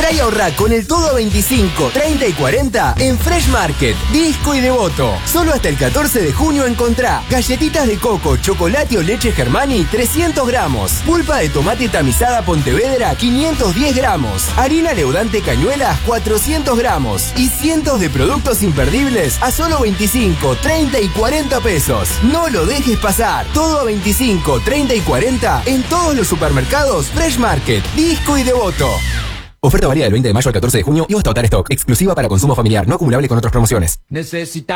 Compra y ahorra con el todo a 25, 30 y 40 en Fresh Market, Disco y Devoto. Solo hasta el 14 de junio encontrá galletitas de coco, chocolate o leche Germani 300 gramos, pulpa de tomate tamizada Pontevedra 510 gramos, harina leudante Cañuelas 400 gramos y cientos de productos imperdibles a solo 25, 30 y 40 pesos. No lo dejes pasar. Todo a 25, 30 y 40 en todos los supermercados Fresh Market, Disco y Devoto. Oferta varía del 20 de mayo al 14 de junio y hasta agotar stock. Exclusiva para consumo familiar, no acumulable con otras promociones. Necesita